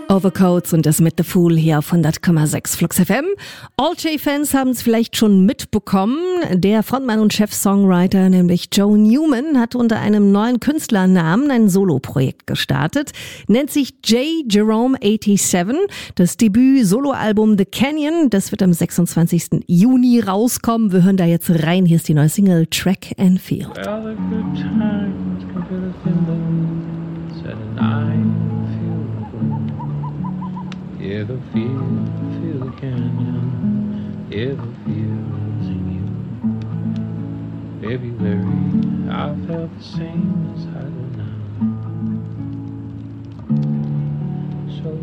Overcoats und das mit The Fool hier auf 100,6 Flux FM. All-J-Fans haben es vielleicht schon mitbekommen. Der Frontmann und Chef-Songwriter, nämlich Joe Newman, hat unter einem neuen Künstlernamen ein Soloprojekt gestartet. Nennt sich J. Jerome 87. Das Debüt-Soloalbum The Canyon, das wird am 26. Juni rauskommen. Wir hören da jetzt rein. Hier ist die neue Single Track and Field. Well, the good times compare to thin bones at a night. Yeah, the feel the canyon. Yeah, the feel's in you. February, I felt the same as I